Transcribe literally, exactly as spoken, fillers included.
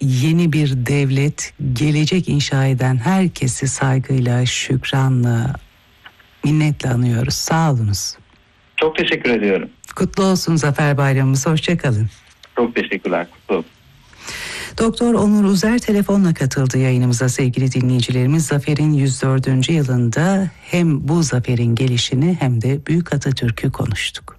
yeni bir devlet, gelecek inşa eden herkesi saygıyla, şükranla, minnetle anıyoruz. Sağ olunuz. Çok teşekkür ediyorum. Kutlu olsun Zafer Bayramımız. Hoşça kalın. Çok teşekkürler. Kutlu olsun. Doktor Onur Uzer telefonla katıldı yayınımıza sevgili dinleyicilerimiz. Zafer'in yüz dördüncü yılında hem bu zaferin gelişini hem de Büyük Atatürk'ü konuştuk.